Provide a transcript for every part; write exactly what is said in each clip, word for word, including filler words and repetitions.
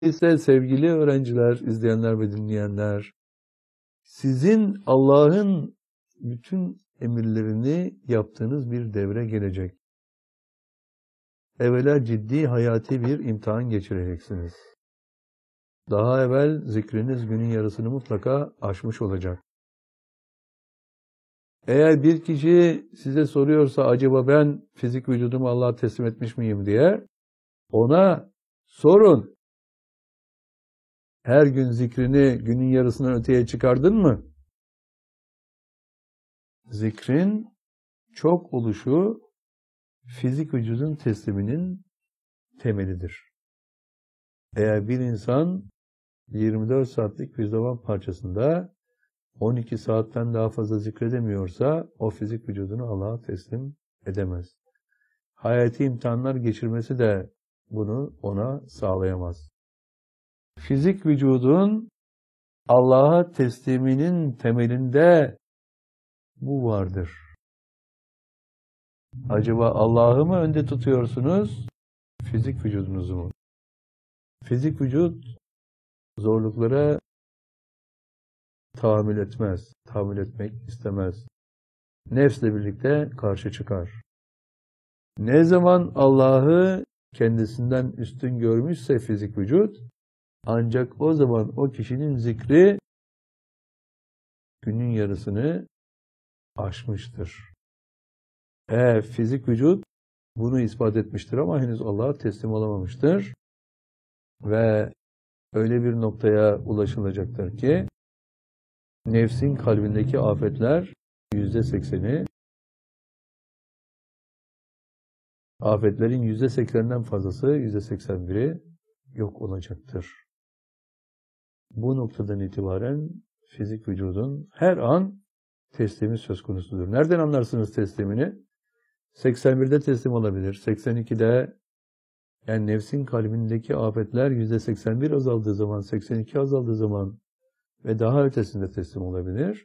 ise sevgili öğrenciler, izleyenler ve dinleyenler, sizin Allah'ın bütün emirlerini yaptığınız bir devre gelecek. Evvela ciddi hayati bir imtihan geçireceksiniz. Daha evvel zikriniz günün yarısını mutlaka aşmış olacak. Eğer bir kişi size soruyorsa acaba ben fizik vücudumu Allah'a teslim etmiş miyim diye, ona sorun. Her gün zikrini günün yarısından öteye çıkardın mı? Zikrin çok oluşu fizik vücudun tesliminin temelidir. Eğer bir insan yirmi dört saatlik bir zaman parçasında on iki saatten daha fazla zikredemiyorsa o fizik vücudunu Allah'a teslim edemez. Hayati imtihanlar geçirmesi de bunu ona sağlayamaz. Fizik vücudun Allah'a tesliminin temelinde bu vardır. Acaba Allah'ı mı önde tutuyorsunuz, fizik vücudunuzu mu? Fizik vücut zorluklara tahammül etmez, tahammül etmek istemez. Nefsle birlikte karşı çıkar. Ne zaman Allah'ı kendisinden üstün görmüşse fizik vücut, ancak o zaman o kişinin zikri günün yarısını aşmıştır. E, fizik vücut bunu ispat etmiştir ama henüz Allah'a teslim olamamıştır. Ve öyle bir noktaya ulaşılacaktır ki nefsin kalbindeki afetler yüzde sekseni, afetlerin yüzde sekseninden fazlası, yüzde seksen biri yok olacaktır. Bu noktadan itibaren fizik vücudun her an teslimi söz konusudur. Nereden anlarsınız teslimini? seksen birde teslim olabilir. seksen ikide, yani nefsin kalbindeki afetler yüzde seksen bir azaldığı zaman, seksen iki azaldığı zaman ve daha ötesinde teslim olabilir.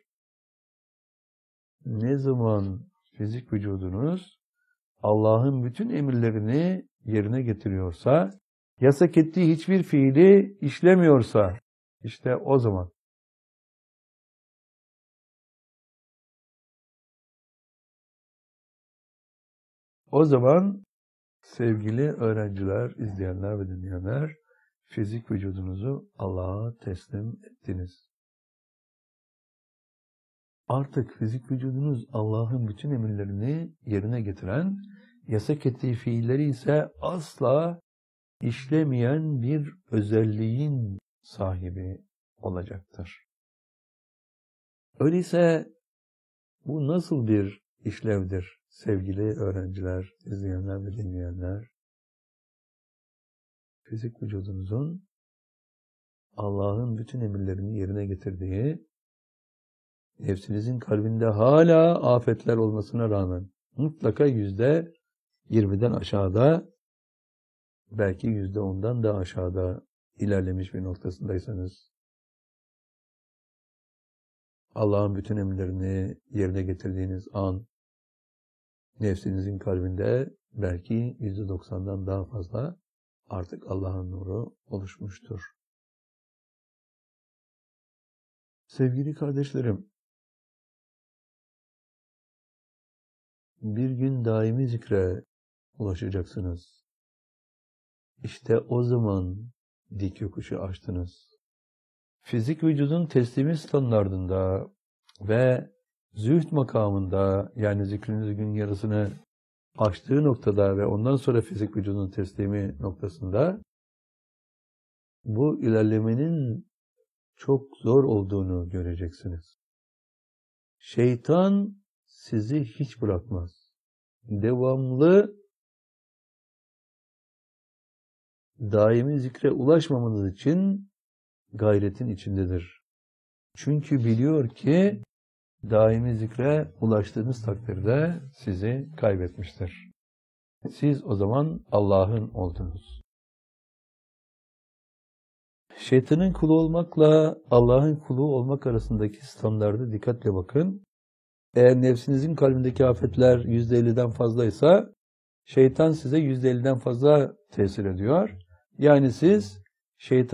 Ne zaman fizik vücudunuz Allah'ın bütün emirlerini yerine getiriyorsa, yasak ettiği hiçbir fiili işlemiyorsa, işte o zaman o zaman sevgili öğrenciler, izleyenler ve dinleyenler, fizik vücudunuzu Allah'a teslim ettiniz. Artık fizik vücudunuz Allah'ın bütün emirlerini yerine getiren, yasak ettiği fiilleri ise asla işlemeyen bir özelliğin sahibi olacaktır. Öyleyse bu nasıl bir işlevdir sevgili öğrenciler, izleyenler ve dinleyenler? Fizik vücudunuzun Allah'ın bütün emirlerini yerine getirdiği, nefsinizin kalbinde hala afetler olmasına rağmen mutlaka yüzde yirmiden aşağıda, belki yüzde ondan da aşağıda ilerlemiş bir noktasındaysanız, Allah'ın bütün emirlerini yerine getirdiğiniz an, nefsinizin kalbinde belki yüzde doksandan daha fazla artık Allah'ın nuru oluşmuştur. Sevgili kardeşlerim, bir gün daimi zikre ulaşacaksınız. İşte o zaman dik yokuşu aştınız. Fizik vücudun teslimi standardında ve zühd makamında, yani zikriniz gün yarısını aştığı noktada ve ondan sonra fizik vücudun teslimi noktasında bu ilerlemenin çok zor olduğunu göreceksiniz. Şeytan sizi hiç bırakmaz. Devamlı daimi zikre ulaşmamanız için gayretin içindedir. Çünkü biliyor ki daimi zikre ulaştığınız takdirde sizi kaybetmiştir. Siz o zaman Allah'ın oldunuz. Şeytanın kulu olmakla Allah'ın kulu olmak arasındaki standarda dikkatle bakın. Eğer nefsinizin kalbindeki afetler yüzde elliden fazlaysa, şeytan size yüzde elliden fazla tesir ediyor. Yani siz şeytan